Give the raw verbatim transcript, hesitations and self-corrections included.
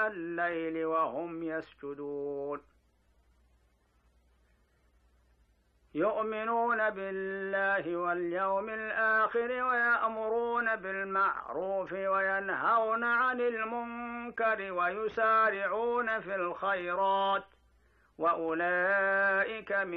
آناء الليل وهم يسجدون يؤمنون بالله واليوم الآخر ويأمرون بالمعروف وينهون عن المنكر ويسارعون في الخيرات وأولئك من